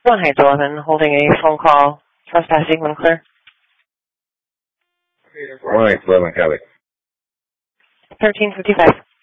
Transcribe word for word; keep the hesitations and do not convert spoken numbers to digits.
One Heights eleven, holding a phone call. Trespassing, when clear. One Heights eleven, Cali. thirteen fifty-five.